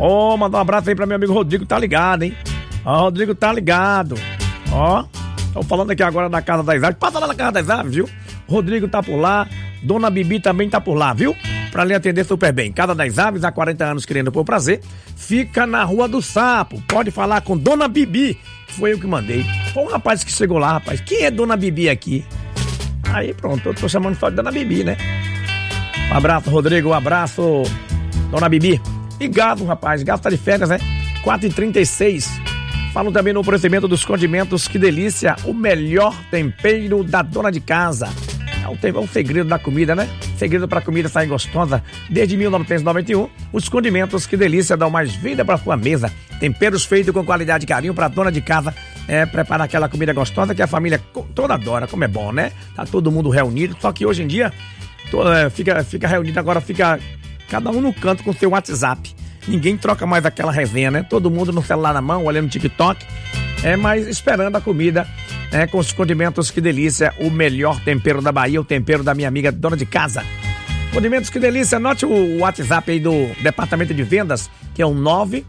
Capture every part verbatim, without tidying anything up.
Ó, oh, mandar um abraço aí pra meu amigo Rodrigo, tá ligado, hein? Ó, oh, Rodrigo tá ligado. Ó, tô falando aqui agora da Casa das Aves. Passa lá na Casa das Aves, viu? Rodrigo tá por lá, Dona Bibi também tá por lá, viu? Pra lhe atender super bem. Casa das Aves, há quarenta anos querendo por prazer. Fica na Rua do Sapo. Pode falar com Dona Bibi, que foi eu que mandei. Foi um rapaz que chegou lá, rapaz. Quem é Dona Bibi aqui? Aí pronto, eu tô chamando só de Dona Bibi, né? Um abraço, Rodrigo, um abraço, Dona Bibi. E Gado, rapaz, Gado tá de férias, né? quatro e trinta e seis. Falo também no oferecimento dos condimentos, que delícia, o melhor tempero da dona de casa. É o, é o segredo da comida, né? Segredo para a comida sair gostosa. Desde mil novecentos e noventa e um, os condimentos, que delícia, dão mais vida para sua mesa. Temperos feitos com qualidade e carinho para a dona de casa. É, preparar aquela comida gostosa que a família toda adora, como é bom, né? Tá todo mundo reunido, só que hoje em dia, to, é, fica, fica reunido, agora fica cada um no canto com seu WhatsApp. Ninguém troca mais aquela resenha, né? Todo mundo no celular na mão, olhando no TikTok. É, mas esperando a comida, né? Com os condimentos, que delícia, o melhor tempero da Bahia, o tempero da minha amiga dona de casa. Condimentos, que delícia. Anote o WhatsApp aí do departamento de vendas, que é o nove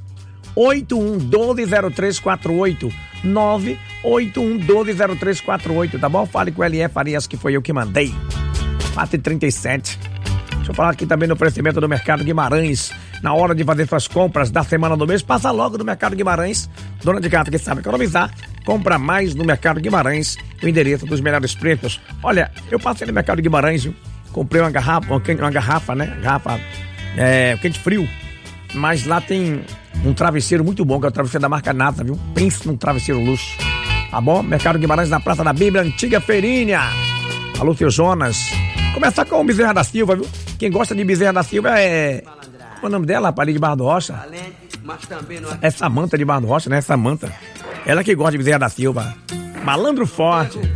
oito um um dois zero três quatro oito. nove oito um um dois zero três quatro oito, tá bom? Fale com o L E Farias, que foi eu que mandei. quatro e trinta e sete. Deixa eu falar aqui também no oferecimento do Mercado Guimarães. Na hora de fazer suas compras da semana do mês, passa logo no Mercado Guimarães. Dona de casa que sabe economizar, compra mais no Mercado Guimarães, o endereço dos melhores preços. Olha, eu passei no Mercado Guimarães, viu? Comprei uma garrafa, uma garrafa, né? Garrafa é, quente frio. Mas lá tem um travesseiro muito bom, que é o travesseiro da marca Nata, viu? Pense num travesseiro luxo. Tá bom? Mercado Guimarães, na Praça da Bíblia, Antiga Feirinha. Alô, seu Jonas. Começar com o Bezerra da Silva, viu? Quem gosta de Bezerra da Silva é... Qual é o nome dela, rapaz, de Barra do Rocha? É Samanta de Barra do Rocha, né? Samanta. Ela que gosta de Bezerra da Silva. Malandro forte.